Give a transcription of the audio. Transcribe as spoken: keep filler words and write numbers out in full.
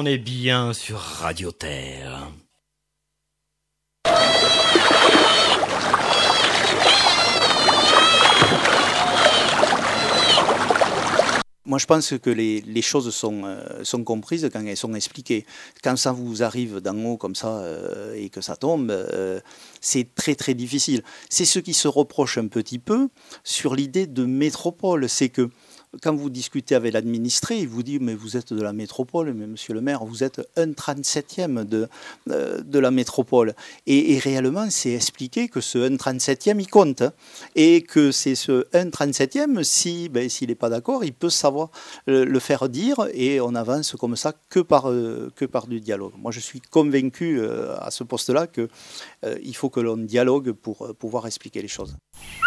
on est bien sur Radio Terre. Moi, je pense que les, les choses sont, euh, sont comprises quand elles sont expliquées. Quand ça vous arrive d'en haut comme ça euh, et que ça tombe, euh, c'est très très difficile. C'est ce qui se reproche un petit peu sur l'idée de métropole. C'est que quand vous discutez avec l'administré, il vous dit « mais vous êtes de la métropole, mais monsieur le maire, vous êtes un trente-septième de, euh, de la métropole ». Et, et réellement, c'est expliqué que ce un trente-septième, il compte. Hein, et que c'est ce un trente-septième, si, ben, s'il n'est pas d'accord, il peut savoir le, le faire dire, et on avance comme ça que par, euh, que par du dialogue. Moi, je suis convaincu euh, à ce poste-là qu'il euh, faut que l'on dialogue pour euh, pouvoir expliquer les choses.